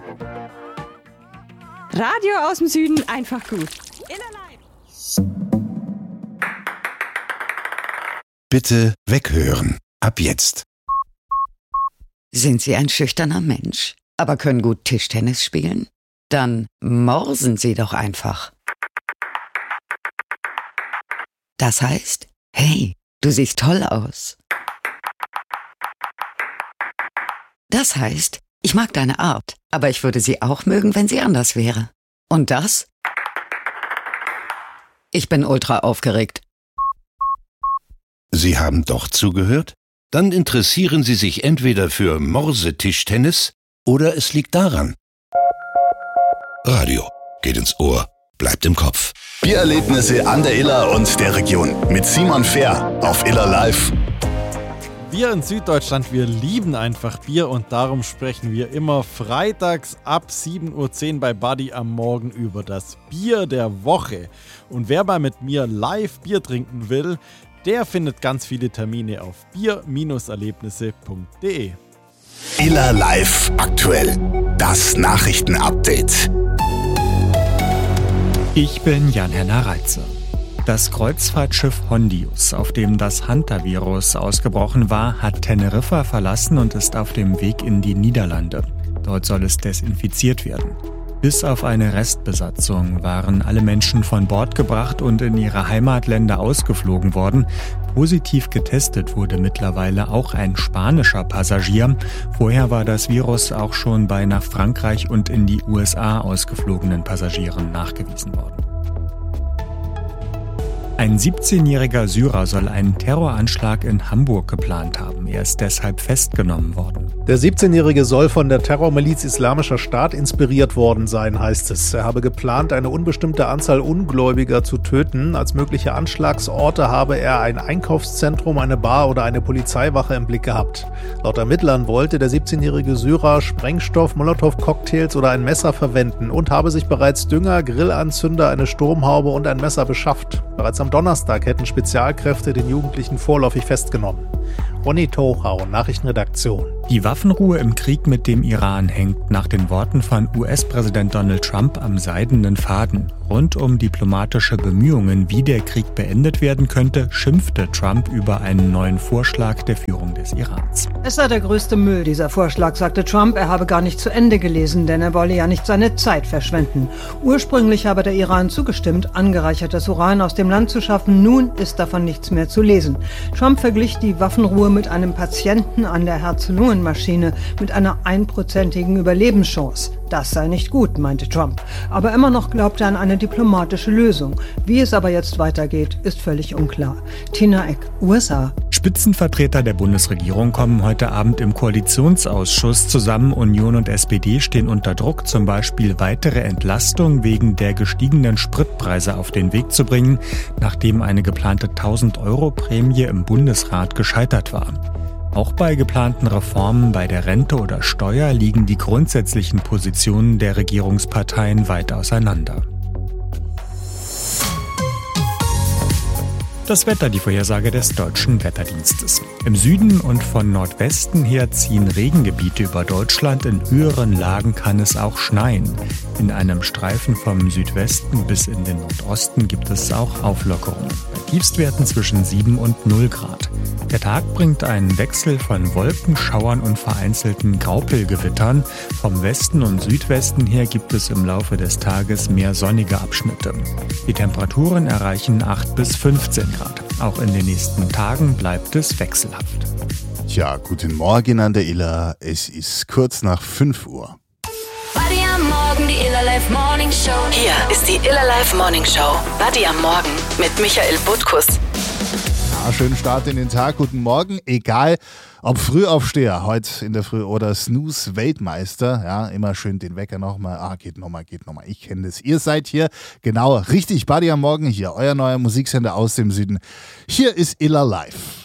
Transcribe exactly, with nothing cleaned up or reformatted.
Radio aus dem Süden, einfach gut. Bitte weghören. Ab jetzt. Sind Sie ein schüchterner Mensch, aber können gut Tischtennis spielen? Dann morsen Sie doch einfach. Das heißt, hey, du siehst toll aus. Das heißt, ich mag deine Art, aber ich würde sie auch mögen, wenn sie anders wäre. Und das? Ich bin ultra aufgeregt. Sie haben doch zugehört? Dann interessieren Sie sich entweder für Morsetischtennis oder es liegt daran. Radio geht ins Ohr, bleibt im Kopf. Biererlebnisse an der Iller und der Region mit Simon Fehr auf Iller Live. Wir in Süddeutschland, wir lieben einfach Bier und darum sprechen wir immer freitags ab sieben Uhr zehn bei Buddy am Morgen über das Bier der Woche. Und wer mal mit mir live Bier trinken will, der findet ganz viele Termine auf bier erlebnisse punkt de. Iller Live aktuell. Das Nachrichtenupdate. Ich bin Jan-Henner Reitze. Das Kreuzfahrtschiff Hondius, auf dem das Hantavirus ausgebrochen war, hat Teneriffa verlassen und ist auf dem Weg in die Niederlande. Dort soll es desinfiziert werden. Bis auf eine Restbesatzung waren alle Menschen von Bord gebracht und in ihre Heimatländer ausgeflogen worden. Positiv getestet wurde mittlerweile auch ein spanischer Passagier. Vorher war das Virus auch schon bei nach Frankreich und in die U S A ausgeflogenen Passagieren nachgewiesen worden. Ein siebzehnjähriger Syrer soll einen Terroranschlag in Hamburg geplant haben. Er ist deshalb festgenommen worden. Der siebzehnjährige soll von der Terrormiliz Islamischer Staat inspiriert worden sein, heißt es. Er habe geplant, eine unbestimmte Anzahl Ungläubiger zu töten. Als mögliche Anschlagsorte habe er ein Einkaufszentrum, eine Bar oder eine Polizeiwache im Blick gehabt. Laut Ermittlern wollte der siebzehnjährige Syrer Sprengstoff, Molotow-Cocktails oder ein Messer verwenden und habe sich bereits Dünger, Grillanzünder, eine Sturmhaube und ein Messer beschafft. Bereits am Donnerstag hätten Spezialkräfte den Jugendlichen vorläufig festgenommen. Ronny Tochau, Nachrichtenredaktion. Die Waffenruhe im Krieg mit dem Iran hängt nach den Worten von U S-Präsident Donald Trump am seidenen Faden. Rund um diplomatische Bemühungen, wie der Krieg beendet werden könnte, schimpfte Trump über einen neuen Vorschlag der Führung des Irans. Es sei der größte Müll, dieser Vorschlag, sagte Trump. Er habe gar nicht zu Ende gelesen, denn er wolle ja nicht seine Zeit verschwenden. Ursprünglich habe der Iran zugestimmt, angereichertes Uran aus dem Land zu schaffen. Nun ist davon nichts mehr zu lesen. Trump verglich die Waffenruhe mit einem Patienten an der Herz-Lungen-Maschine mit einer einprozentigen Überlebenschance. Das sei nicht gut, meinte Trump. Aber immer noch glaubt er an eine diplomatische Lösung. Wie es aber jetzt weitergeht, ist völlig unklar. Tina Eck, U S A. Spitzenvertreter der Bundesregierung kommen heute Abend im Koalitionsausschuss zusammen. Union und S P D stehen unter Druck, zum Beispiel weitere Entlastung wegen der gestiegenen Spritpreise auf den Weg zu bringen, nachdem eine geplante tausend-Euro-Prämie im Bundesrat gescheitert war. Auch bei geplanten Reformen bei der Rente oder Steuer liegen die grundsätzlichen Positionen der Regierungsparteien weit auseinander. Das Wetter, die Vorhersage des Deutschen Wetterdienstes. Im Süden und von Nordwesten her ziehen Regengebiete über Deutschland. In höheren Lagen kann es auch schneien. In einem Streifen vom Südwesten bis in den Nordosten gibt es auch Auflockerungen. Bei Tiefstwerten zwischen sieben und null Grad. Der Tag bringt einen Wechsel von Wolkenschauern und vereinzelten Graupelgewittern. Vom Westen und Südwesten her gibt es im Laufe des Tages mehr sonnige Abschnitte. Die Temperaturen erreichen acht bis fünfzehn Grad. Auch in den nächsten Tagen bleibt es wechselhaft. Tja, guten Morgen an der Iller. Es ist kurz nach fünf Uhr. Buddy am Morgen, die Iller Live Morning Show. Hier ist die Iller Live Morning Show. Buddy am Morgen mit Michael Butkus. Ja, schönen Start in den Tag. Guten Morgen. Egal, ob Frühaufsteher heute in der Früh oder Snooze-Weltmeister. Ja, immer schön den Wecker nochmal. Ah, geht nochmal, geht nochmal. Ich kenne das. Ihr seid hier genau richtig. Buddy am Morgen hier. Euer neuer Musiksender aus dem Süden. Hier ist Iller Live.